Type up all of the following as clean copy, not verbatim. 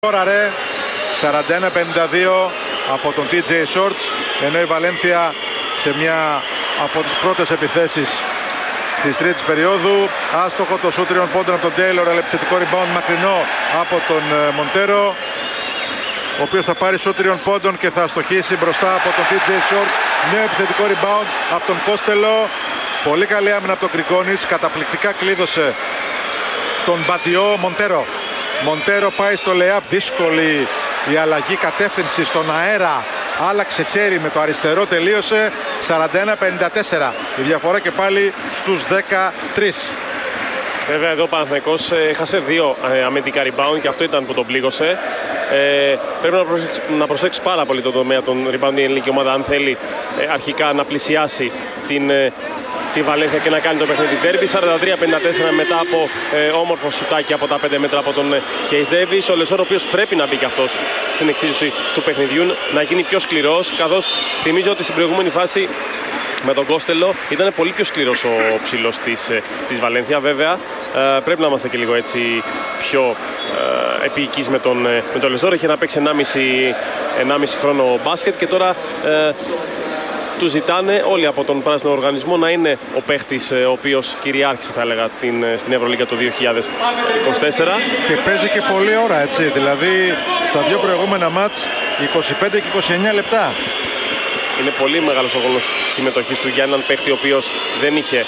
Τώρα ρε, 41-52 από τον TJ Shorts, ενώ η Βαλένθια σε μια από τις πρώτες επιθέσεις της τρίτης περίοδου. Άστοχο το σούτ τριών πόντων από τον Taylor, αλλά επιθετικό rebound μακρινό από τον Μοντέρο, ο οποίος θα πάρει σούτ τριών πόντων και θα αστοχίσει μπροστά από τον TJ Shorts. Νέο επιθετικό rebound από τον Κόστελο. Πολύ καλή άμυνα από τον Γκριγκόνης, καταπληκτικά κλείδωσε τον Μπαντιό. Μοντέρο πάει στο lay-up, δύσκολη η αλλαγή κατεύθυνση στον αέρα, άλλαξε χέρι με το αριστερό, τελείωσε. 41-54 η διαφορά και πάλι στους 13. Βέβαια εδώ ο Παναθηναϊκός έχασε δύο αμυντικά rebound και αυτό ήταν που τον πλήγωσε. Πρέπει να προσέξει πάρα πολύ το τομέα των rebound η ελληνική ομάδα αν θέλει αρχικά να πλησιάσει τη Βαλένθια και να κάνει το παιχνίδι τέρμπι. 43-54 μετά από όμορφο σουτάκι από τα 5 μέτρα από τον Hayes Davis. Ο Λεσόρ, ο οποίος πρέπει να μπει και αυτός στην εξίσωση του παιχνιδιού, να γίνει πιο σκληρός, καθώς θυμίζω ότι στην προηγούμενη φάση με τον Κόστελο ήταν πολύ πιο σκληρός ο ψηλός της Βαλένθια. Βέβαια πρέπει να είμαστε και λίγο έτσι πιο επίοικείς με τον Λεσόρ. Έχει να παίξει 1,5 χρόνο μπάσκετ και τώρα του ζητάνε όλοι από τον πράσινο οργανισμό να είναι ο παίχτης ο οποίος κυριάρχησε, θα έλεγα, στην Ευρωλίγκα το 2024. Και παίζει και πολλή ώρα, έτσι. Δηλαδή στα δύο προηγούμενα μάτς 25 και 29 λεπτά. Είναι πολύ μεγάλος ο χρόνος συμμετοχής του για έναν παίχτη ο οποίος δεν είχε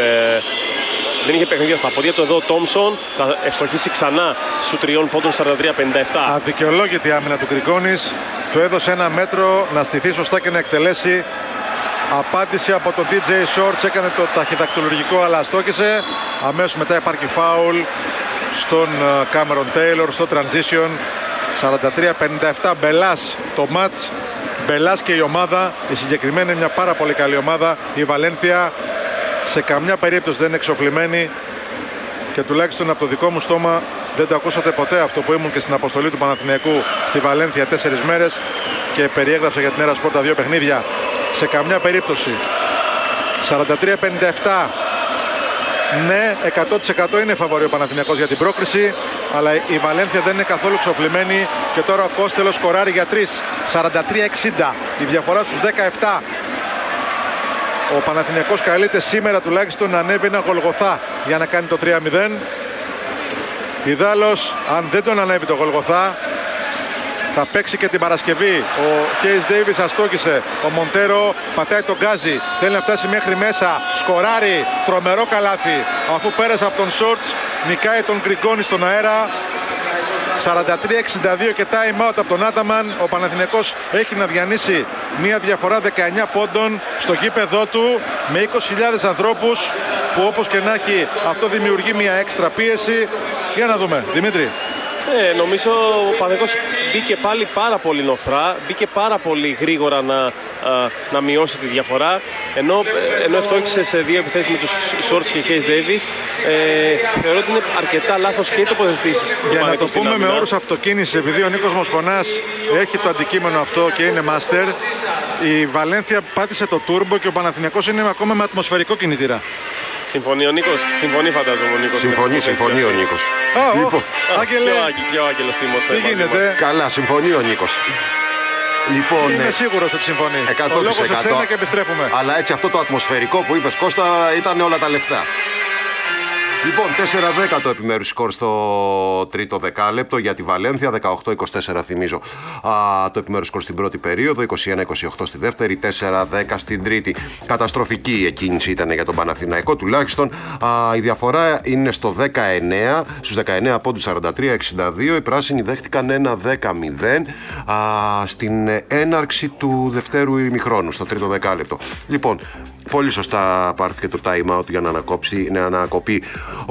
παιχνίδια στα πόδια του. Εδώ ο Τόμσον θα ευστοχίσει ξανά σου τριών πόντων 43-57. Αδικαιολόγητη άμυνα του Γκριγκόνης. Του έδωσε ένα μέτρο να στηθεί σωστά και να εκτελέσει. Απάντηση από τον TJ Shorts, έκανε το ταχυδακτυλουργικό αλλά αστόχησε. Αμέσως μετά υπάρχει φάουλ στον Cameron Taylor στο transition. 43-57, μπελάς το μάτς, μπελάς και η ομάδα. Η συγκεκριμένη είναι μια πάρα πολύ καλή ομάδα. Η Βαλένθια σε καμιά περίπτωση δεν είναι εξοφλημένη και τουλάχιστον από το δικό μου στόμα δεν το ακούσατε ποτέ αυτό που ήμουν και στην αποστολή του Παναθηναϊκού στη Βαλένθια 4 μέρες και περιέγραψα για την Έρα Σπορ τα δύο παιχνίδια. Σε καμιά περίπτωση. 43-57. Ναι, 100% είναι φαβορί ο Παναθηναϊκός για την πρόκριση, αλλά η Βαλένθια δεν είναι καθόλου εξοφλημένη και τώρα ο Κόστελος σκοράρει για 3. 43-60 η διαφορά στους 17. Ο Παναθηναϊκός καλείται σήμερα τουλάχιστον να ανέβει ένα Γολγοθά για να κάνει το 3-0. Ιδάλλως, αν δεν τον ανέβει το Γολγοθά, θα παίξει και την Παρασκευή. Ο Hayes Davis αστόχησε. Ο Μοντέρο πατάει τον γκάζι. Θέλει να φτάσει μέχρι μέσα. Σκοράρει. Τρομερό καλάθι. Αφού πέρασε από τον Shorts, νικάει τον Γκριγκόνη στον αέρα. 43-62 και time out από τον Άταμαν. Ο Παναθηναϊκός έχει να διανύσει μια διαφορά 19 πόντων στο γήπεδό του με 20.000 ανθρώπους που όπως και να έχει αυτό δημιουργεί μια έξτρα πίεση. Για να δούμε. Δημήτρη. Νομίζω ο Παναθηναϊκός μπήκε πάλι πάρα πολύ νοθρά, μπήκε πάρα πολύ γρήγορα να μειώσει τη διαφορά, ενώ ευστόχησε σε δύο επιθέσεις με τους Shorts και Hayes Davis. Θεωρώ ότι είναι αρκετά λάθος και οι τοποθετήσεις. Για να το πούμε με όρους αυτοκίνησης, επειδή ο Νίκος Μοσχονάς έχει το αντικείμενο αυτό και είναι master, η Βαλένθια πάτησε το turbo και ο Παναθηναϊκός είναι ακόμα με ατμοσφαιρικό κινητήρα. Συμφωνεί ο Νίκος, συμφωνεί φαντάζομαι ο Νίκος. Συμφωνεί ο Νίκος. Λοιπόν, Άγγελε, και ο Άγγελος Τίμος. τι γίνεται? Καλά, συμφωνεί ο Νίκος. Λοιπόν, είμαι σίγουρος ότι συμφωνεί. 100%. Ο λόγος εσένα και επιστρέφουμε. Αλλά έτσι αυτό το ατμοσφαιρικό που είπες, Κώστα, ήταν όλα τα λεφτά. Λοιπόν, 4-10 το επιμέρους σκορ στο τρίτο δεκάλεπτο για τη Βαλένθια, 18-24 θυμίζω το επιμέρους σκορ στην πρώτη περίοδο, 21-28 στη δεύτερη, 4-10 στην τρίτη. Καταστροφική η εκκίνηση ήταν για τον Παναθηναϊκό τουλάχιστον. Η διαφορά είναι στο 19, στους 19 πόντους 43-62. Οι πράσινοι δέχτηκαν ένα 10-0 στην έναρξη του δευτέρου ημιχρόνου, στο τρίτο δεκάλεπτο. Λοιπόν, πολύ σωστά πάρθηκε το time out για να ανακοπεί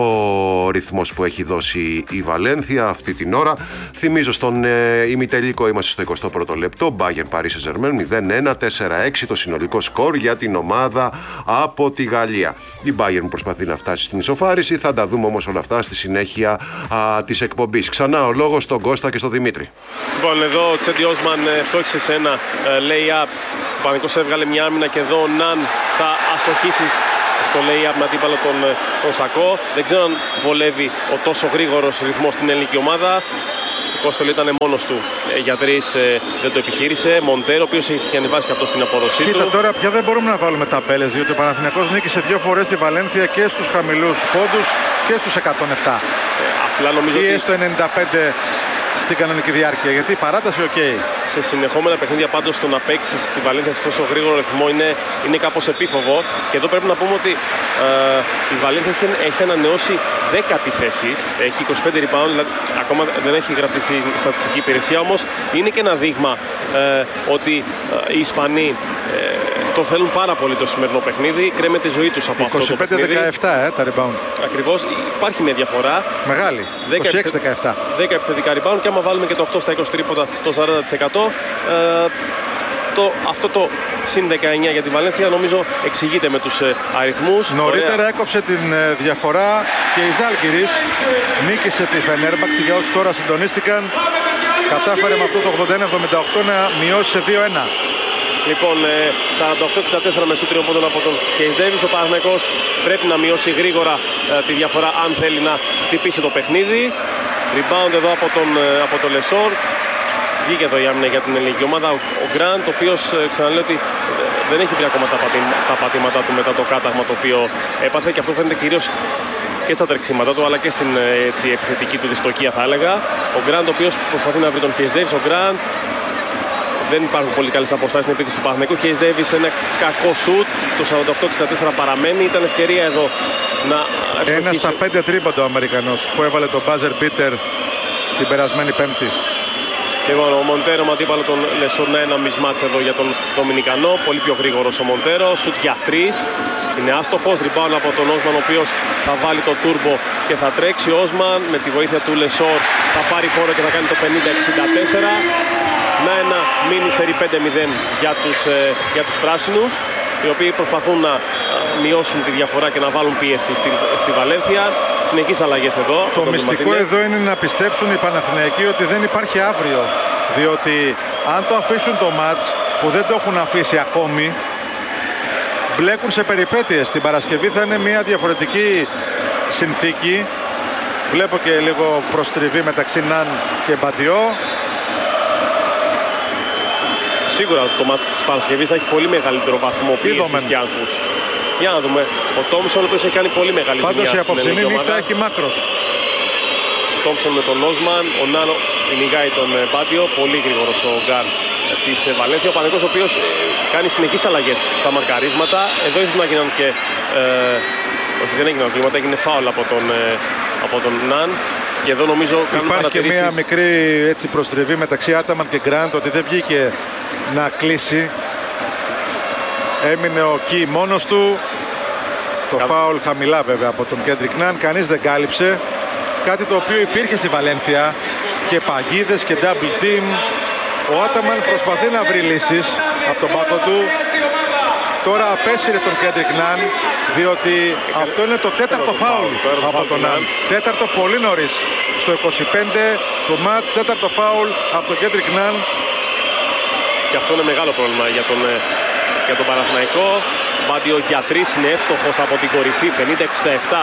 ο ρυθμός που έχει δώσει η Βαλένθια αυτή την ώρα. Θυμίζω στον ημιτελικό είμαστε στο 21ο λεπτό. Bayern Paris Saint-Germain 0-1, 4-6 το συνολικό σκορ για την ομάδα από τη Γαλλία. Η Bayern προσπαθεί να φτάσει στην ισοφάριση. Θα τα δούμε όμως όλα αυτά στη συνέχεια της εκπομπής. Ξανά ο λόγος στον Κώστα και στον Δημήτρη. Λοιπόν, εδώ ο Τσέντι Όσμαν φτώχησε σε ένα lay-up. Ο Παναθηναϊκός έβγαλε μια άμυνα και εδώ ο Ναν θα αστοχίσει στο lay-up με αντίπαλο τον Σακό. Δεν ξέρω αν βολεύει ο τόσο γρήγορος ρυθμός στην ελληνική ομάδα. Κόστολ ήταν μόνος του για τρεις, δεν το επιχείρησε. Μοντέρο, ο οποίος έχει ανεβάσει και αυτό στην απόδοσή του. Κοίτα, τώρα πια δεν μπορούμε να βάλουμε ταμπέλες, διότι ο Παναθηναϊκός νίκησε 2 φορές τη Βαλένθια και στους χαμηλούς πόντους και στους 107. Απλά νομίζω ή ότι στο 95 στην κανονική διάρκεια, γιατί η παράταση οκ. σε συνεχόμενα παιχνίδια πάντως το να παίξει τη Βαλένθια σε τόσο γρήγορο ρυθμό είναι κάπως επίφοβο. Και εδώ πρέπει να πούμε ότι η Βαλένθια έχει ανανεώσει 10η θέση, έχει 25 rebound, δηλαδή ακόμα δεν έχει γραφτεί στη στατιστική υπηρεσία, όμως είναι και ένα δείγμα ότι οι Ισπανοί το θέλουν πάρα πολύ το σημερινό παιχνίδι, κρέμεται η ζωή τους από αυτό το παιχνίδι. 25-17 τα rebound. Ακριβώς, υπάρχει μια διαφορά. Μεγάλη, 26-17. 10 επιθετικά rebound και άμα βάλουμε και το 8 στα 20 τρίποτα, το 40%. Αυτό το συν 19 για τη Βαλένθια νομίζω εξηγείται με τους αριθμούς. Νωρίτερα έκοψε την διαφορά και η Ζάλγκιρις νίκησε τη Φενέρμπαχτσε, για όσους τώρα συντονίστηκαν. Κατάφερε με αυτό το 81-78 να μειώσει σε 2-1. Λοιπόν, 48-64 με σούτριων πόντων από τον Κέις Ντέιβις. Ο Παναθηναϊκός πρέπει να μειώσει γρήγορα τη διαφορά αν θέλει να χτυπήσει το παιχνίδι. Rebound εδώ από τον Λεσόρ. Βγήκε εδώ η άμυνα για την ελληνική ομάδα. Ο Γκραντ, ο οποίος ξαναλέω ότι δεν έχει βρει ακόμα τα πατήματά του μετά το κάταγμα το οποίο έπαθε, και αυτό φαίνεται κυρίως και στα τρεξίματα του αλλά και στην επιθετική του δυστοκία, θα έλεγα. Ο Γκραντ, ο οποίος προσπαθεί να βρει τον Κέις Ντέιβις. Ο Γκραντ, δεν υπάρχουν πολύ καλές αποστάσεις στην επίθεση του Παναθηναϊκού. Κέις Ντέιβις ένα κακό σουτ. Το 48-64 παραμένει. Ήταν ευκαιρία εδώ να ευστοχίσει. 1 στα 5 τρίποντα ο Αμερικανός που έβαλε τον buzzer beater την περασμένη Πέμπτη. Λοιπόν, ο Μοντέρο με αντίπαλο τον Λεσόρ, ένα μισμάτς εδώ για τον Δομινικανό. Πολύ πιο γρήγορος ο Μοντέρο. Σουτ για 3. Είναι άστοχος. Rebound από τον Όσμαν, ο οποίος θα βάλει το τούρμπο και θα τρέξει. Ο Όσμαν με τη βοήθεια του Λεσόρ θα πάρει χώρο και θα κάνει το 50-64. Να ένα μίνι σερί 5-0 για τους πράσινους, οι οποίοι προσπαθούν να μειώσουν τη διαφορά και να βάλουν πίεση στη Βαλένθια. Συνεχείς αλλαγές εδώ. Το μυστικό εδώ είναι να πιστέψουν οι Παναθηναϊκοί ότι δεν υπάρχει αύριο. Διότι αν το αφήσουν το μάτς, που δεν το έχουν αφήσει ακόμη, μπλέκουν σε περιπέτειες. Την Παρασκευή θα είναι μια διαφορετική συνθήκη. Βλέπω και λίγο προστριβή μεταξύ Ναν και Μπαντιό. Σίγουρα το μάτς της Παρασκευής θα έχει πολύ μεγαλύτερο βαθμό πίεσης και άγχους. Για να δούμε. Ο Τόμψον, ο οποίος έχει κάνει πολύ μεγάλη ζημιά. Πάντως η απόψινή νύχτα έχει μάκρος. Ο Τόμψον με τον Όσμαν, ο Νάνο κυνηγάει τον Μπάντιο. Πολύ γρήγορος ο γκάρ της Βαλένθια. Ο Παναθηναϊκός, ο οποίος κάνει συνεχείς αλλαγές στα μαρκαρίσματα. Εδώ ίσως να γίναν και... όχι, δεν έγιναν κλίματα, έγινε φάουλ από τον Ναν. Και εδώ νομίζω υπάρχει και μια μικρή προστριβή μεταξύ Άταμαν και Γκραντ, ότι δεν βγήκε να κλείσει. Έμεινε ο Κι μόνος του. Το φάουλ χαμηλά βέβαια από τον Κέντρικ Ναν. Κανείς δεν κάλυψε. Κάτι το οποίο υπήρχε στη Βαλένθια. Και παγίδες και double team. Ο Άταμαν προσπαθεί να βρει λύσεις από τον πάκο του. Τώρα απέσυρε τον Κέντρικ Ναν, διότι αυτό είναι το τέταρτο φάουλ από τον Ναν. Τέταρτο πολύ νωρίς. Στο 25 του μάτς, τέταρτο φάουλ από τον Κέντρικ Ναν. Και αυτό είναι μεγάλο πρόβλημα για τον Παναθηναϊκό. Μπάντιο για 3 είναι εύστοχος από την κορυφή, 50-67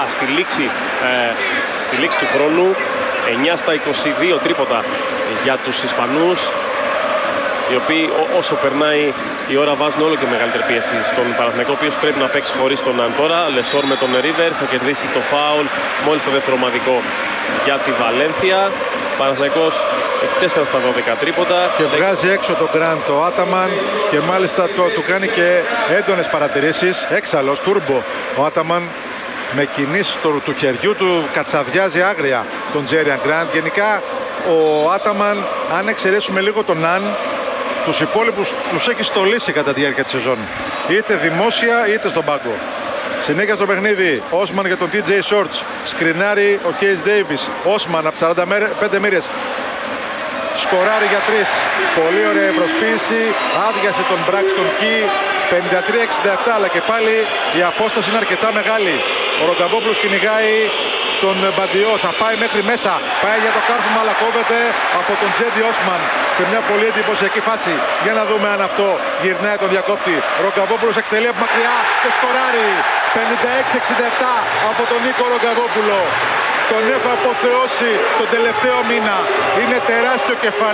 στη λήξη του χρόνου. 9 στα 22 τρίποτα για τους Ισπανούς, οι οποίοι όσο περνάει η ώρα βάζουν όλο και μεγαλύτερη πίεση στον Παναθηναϊκό, ο οποίος πρέπει να παίξει χωρίς τον Ναν τώρα. Λεσόρ με τον Ρίβερ θα κερδίσει το φάουλ μόλις το δεύτερο ομαδικό για τη Βαλένθια. Παναθηναϊκός έχει 4 στα 12 τρίποτα. Και βγάζει έξω τον Γκραντ το Άταμαν και μάλιστα του κάνει και έντονες παρατηρήσεις. Έξαλλος, τούρμπο ο Άταμαν. Με κινήσεις του χεριού του κατσαδιάζει άγρια τον Τζέριαν Γκραντ. Γενικά ο Άταμαν, αν εξαιρέσουμε λίγο τον Ναν, τους υπόλοιπους τους έχει στολίσει κατά τη διάρκεια της σεζόν. Είτε δημόσια είτε στον πάγκο. Συνέχεια στο παιχνίδι. Όσμαν για τον TJ Shorts. Σκρινάρει ο Κέις Ντέιβις. Όσμαν από 45 μοίρες. Σκοράρει για 3. Πολύ ωραία προσποίηση. Άδειασε τον Μπράξτον Κι. 53-67, αλλά και πάλι η απόσταση είναι αρκετά μεγάλη. Ο Ρογκαμπόπουλος κυνηγάει τον Μπαντιό, θα πάει μέχρι μέσα. Πάει για το κάρφωμα, αλλά κόβεται από τον Τζέντι Όσμαν σε μια πολύ εντυπωσιακή φάση. Για να δούμε αν αυτό γυρνάει τον διακόπτη. Ο Ρογκαμπόπουλος εκτελεί από μακριά και σκοράρει. 56-67 από τον Νίκο Ρογκαμπόπουλο. τον έχω αποθεώσει τον τελευταίο μήνα. Είναι τεράστιο κεφάλι.